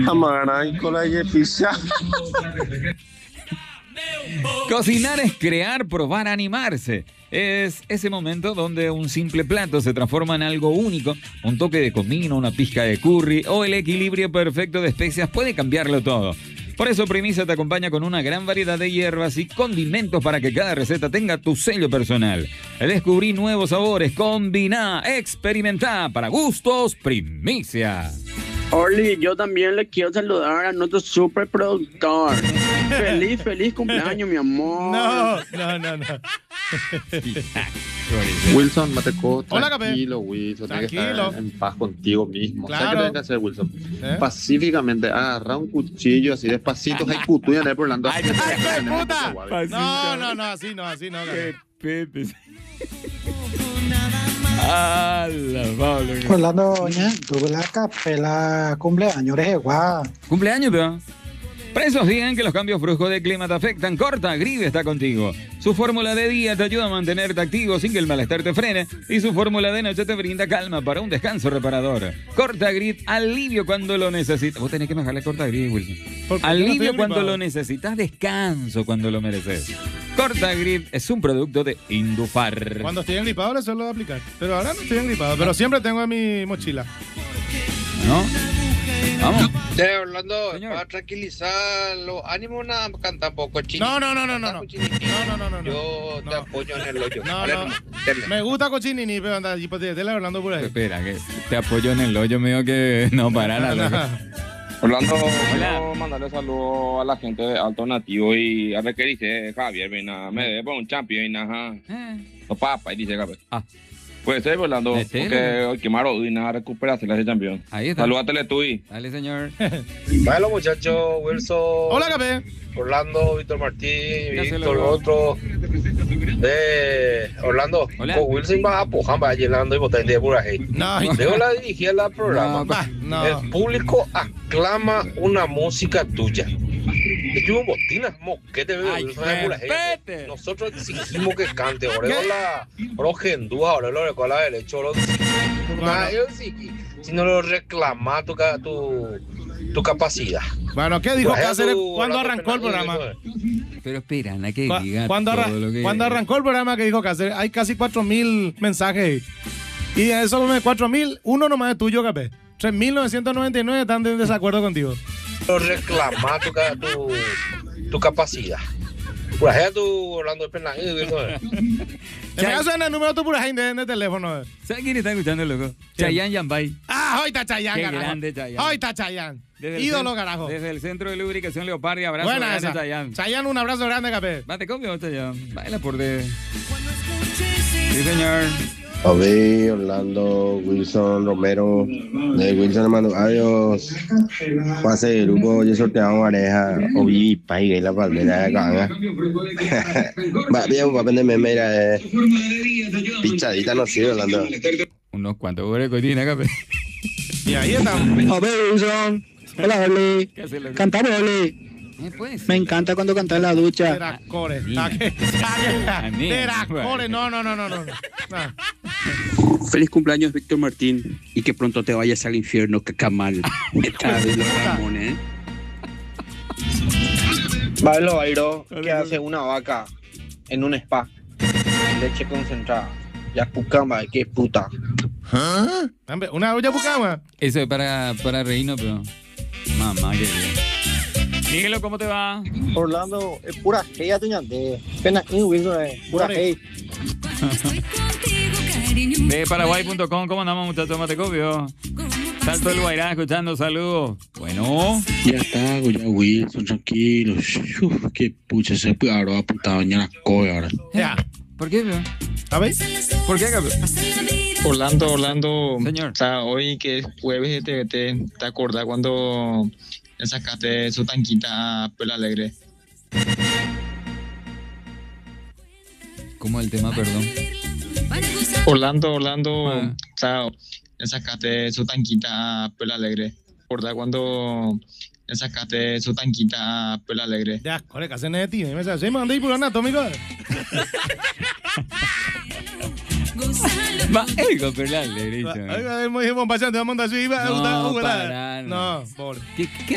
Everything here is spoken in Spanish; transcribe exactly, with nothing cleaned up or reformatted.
Amaray con la pizza. Cocinar es crear, probar, animarse. Es ese momento donde un simple plato se transforma en algo único. Un toque de comino, una pizca de curry o el equilibrio perfecto de especias puede cambiarlo todo. Por eso Primicia te acompaña con una gran variedad de hierbas y condimentos para que cada receta tenga tu sello personal. Descubrí nuevos sabores, combiná, experimentá, para gustos Primicia. Orly, yo también le quiero saludar a nuestro super productor. Feliz, feliz cumpleaños, mi amor. No, no, no, no. Wilson, Mateco, Hola, Capé. tranquilo, Wilson. Tienes que Tranquilo. estar en paz contigo mismo. Claro. ¿Sabes qué tienes que hacer, Wilson? ¿Eh? Pacíficamente, agarrar un cuchillo así despacito, hay puto y andar por la ¡Ay, hijo de puta! No, no, no, así no, así no. Qué Capé. pepe. ¡Hala, Pablo! Orlando, doña, tuve la capela cumpleaños de Jehová. Cumpleaños, pero. Para esos días en que los cambios bruscos de clima te afectan, Corta Grid está contigo. Su fórmula de día te ayuda a mantenerte activo sin que el malestar te frene y su fórmula de noche te brinda calma para un descanso reparador. Corta Grid, alivio cuando lo necesitas. Vos tenés que bajarle Corta Grid, Wilson. ¿Por qué? Alivio Yo no cuando estoy lo necesitas, descanso cuando lo mereces. Corta Grid es un producto de Indufar. Cuando estoy engripado le suelo aplicar. Pero ahora no estoy engripado. Pero siempre tengo en mi mochila. ¿No? Vamos. Sí, Orlando, Señor. para tranquilizar los ánimos, nada, canta poco chini. No, no, no, no, no. No, no, no, no. no. Yo te No. apoyo en el hoyo. No, Vale, no. dale. Me gusta cochinini, pero anda, y pues dele Orlando por ahí. Espera, que te apoyo en el hoyo medio que no para nada. Orlando, Hola. quiero mandarle saludos a la gente de Alto Nativo y a requerirse Javier, ven me debe por un champion y nada. No papa, y dice Gabriel. Ah. Puede ser, Orlando, Metele. porque hoy quemaron y nada, recuperarse la ese campeón. Ahí está. Saludos a Teletubby. Dale, señor. Bueno, muchachos, Wilson. Hola, Capé. Orlando, Víctor Martín, Ya se Víctor, logró. otro. De Orlando, Hola. con Wilson va a pujar, va llenando y botando de pura gente. No, Veo la dirigía la programa. No, bah, no. El público aclama una música tuya. Yo botinas, moquete, veo, Ay, Wilson es pura gente. respete. Nosotros exigimos que cante. Ahora la progendúa, ahora lo recuerda la derecho. ahora sí. Ah, yo sí, si no lo reclama tu, ca- tu, tu capacidad. Bueno, ¿qué dijo Pues, Cáceres tú, cuando Orlando arrancó el Fernández, programa? eso Pero espera, Ana, que Cu- diga Cuando, arra- todo lo que... cuando arrancó el programa que dijo Cáceres, hay casi cuatro mil mensajes. Y de esos cuatro mil, uno nomás es tuyo, Capé. tres mil novecientos noventa y nueve están en desacuerdo contigo. es. Lo reclama tu, ca- tu, tu capacidad. Por ejemplo, tú, Orlando Fernández, eso es. En mi caso, en el número tu pura gente de teléfono. ¿Sabes quién está escuchando, loco? Chayanne Yambay. Ah, hoy está Chayanne, Qué carajo. grande Chayanne. Hoy está Chayanne. Desde el Ídolo, cen- carajo. Desde el Centro de Lubricación Leopardi, abrazo Buena grande, esa. Chayanne. Chayanne, un abrazo grande, Capé. Mate copio, Chayanne. Baila por de... Sí, señor. A ver, Orlando, Wilson, Romero, de Wilson hermano, adiós. Pase el grupo, yo sorteamos pareja, o vi, país, y la palmera de canga. Va bien, va a vender mera, eh. Pichadita no sirve, Orlando. Unos cuantos goles de cotina, capé. Y ahí estamos. A ver, Wilson. Hola, Oli. ¿Qué hace, loco? Cantamos, Oli. Eh, pues. Me encanta cuando cantas en la ducha. Teracore. Nina. Nina. Teracore. No, no, no, no, no. No. Feliz cumpleaños, Víctor Martín. Y que pronto te vayas al infierno, cacamal. Está de los Ramones, ¿eh? Pablo Bairo, que hace una vaca en un spa. Leche concentrada. Ya cucamba, qué puta. Hombre, una olla bucama. Eso es para, para reírnos, pero... Mamá, qué bien. Miguelo, ¿cómo te va? Orlando, es pura hey a tu ñande. Pena, y Wilson, es pura hey. De Paraguay punto com, ¿cómo andamos, muchachos? Mate copio. Salto del Guairá, escuchando, saludos. Bueno. Ya está, ya Wilson, tranquilo. Uf, qué pucha, se pudo apuntado ya la coge ahora. Ya. ¿Por qué, bro? A ver. ¿Por qué, cabrón? Orlando, Orlando, Señor. o sea, hoy que es jueves de T V T, ¿te acordás cuando le sacaste su tanquita a Pelo Alegre? ¿Cómo el tema, perdón? Orlando, Orlando, Ah. o sea, le sacaste su tanquita a Pelo Alegre. ¿Te acordás cuando le sacaste su tanquita a Pelo Alegre? Ya, corre, que hacen de ti. Me dice, ¿sí me mandé ahí por anatómico? Va, ego, pero la alegría. Oiga, hemos ido bombachando, vamos a mandar así. No, para nada. No, pobre. ¿Qué, qué